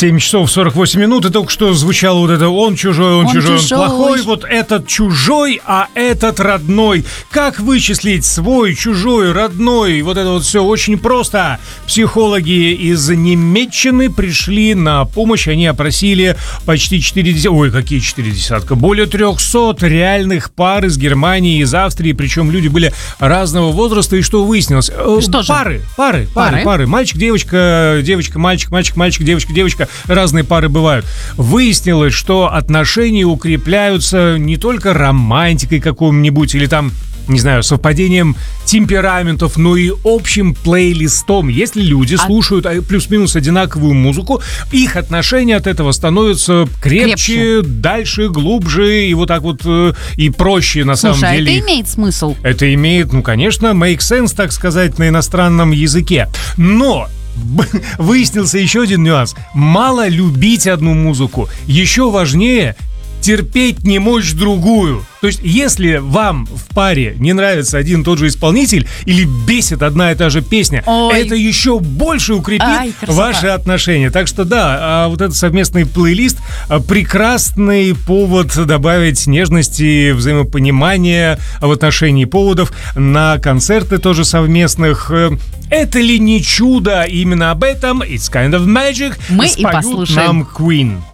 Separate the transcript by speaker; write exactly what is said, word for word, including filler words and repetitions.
Speaker 1: семь часов сорок восемь минут, и только что звучало вот это «он чужой, он, он чужой, чужой, он плохой». Вот этот чужой, а этот родной. Как вычислить свой, чужой, родной? Вот это вот все очень просто. Психологи из Немеччины пришли на помощь. Они опросили почти четыре десятка, ой, какие четыре десятка, более трехсот реальных пар из Германии, из Австрии. Причем люди были разного возраста. И что выяснилось?
Speaker 2: Что
Speaker 1: пары,
Speaker 2: же?
Speaker 1: пары, пары, пары, пары. Мальчик, девочка, девочка, мальчик, мальчик, мальчик, девочка, девочка. Разные пары бывают. Выяснилось, что отношения укрепляются не только романтикой какой-нибудь или там, не знаю, совпадением темпераментов, но и общим плейлистом. Если люди а... слушают плюс-минус одинаковую музыку, их отношения от этого становятся крепче, крепче. дальше, глубже и вот так вот и проще на
Speaker 2: Слушай,
Speaker 1: самом деле.
Speaker 2: Слушай, это имеет смысл?
Speaker 1: Это имеет, ну, конечно, make sense, так сказать, на иностранном языке. Но выяснился еще один нюанс. Мало любить одну музыку. Еще важнее терпеть не мочь другую. То есть, если вам в паре не нравится один и тот же исполнитель или бесит одна и та же песня, Ой. это еще больше укрепит Ай, ваши отношения. Так что да, вот этот совместный плейлист — прекрасный повод добавить нежности, взаимопонимания в отношении поводов на концерты тоже совместных. Это ли не чудо? Именно об этом It's Kind of Magic
Speaker 2: мы
Speaker 1: споют
Speaker 2: и послушаем.
Speaker 1: нам Queen.